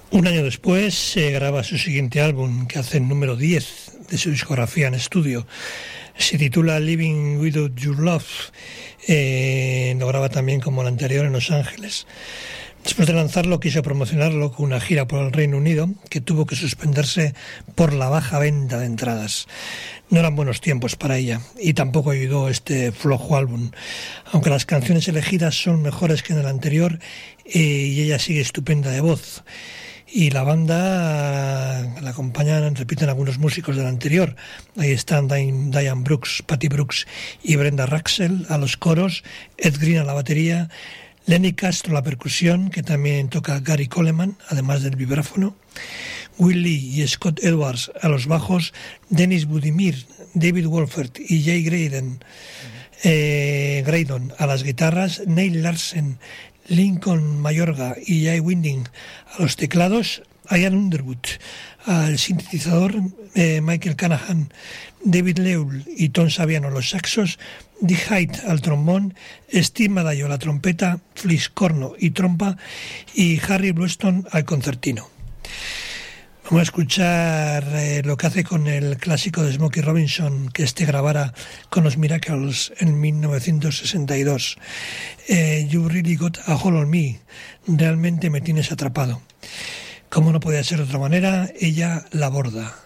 Un año después se graba su siguiente álbum, que hace el número 10 de su discografía en estudio. Se titula Living Without Your Love. Lo graba también como el anterior en Los Ángeles. Después de lanzarlo quiso promocionarlo con una gira por el Reino Unido que tuvo que suspenderse por la baja venta de entradas. No eran buenos tiempos para ella y tampoco ayudó este flojo álbum. Aunque las canciones elegidas son mejores que en el anterior y ella sigue estupenda de voz. Y la banda la acompañan, repiten algunos músicos del anterior. Ahí están Diane Brooks, Patty Brooks y Brenda Russell a los coros, Ed Green a la batería, Lenny Castro a la percusión, que también toca Gary Coleman, además del vibráfono, Will Lee y Scott Edwards a los bajos, Dennis Budimir, David Wolfert y Jay Graydon a las guitarras, Neil Larsen, Lincoln Mayorga y Jay Winding a los teclados, Ian Underwood al sintetizador, Michael Canahan, David Leul y Tom Saviano a los saxos, Dick Height al trombón, Steve Madayo a la trompeta, Fliss Corno y trompa y Harry Blueston al concertino. Vamos a escuchar lo que hace con el clásico de Smokey Robinson que grabara con los Miracles en 1962. You Really Got a Hold on Me. Realmente me tienes atrapado. Como no podía ser de otra manera, ella la aborda.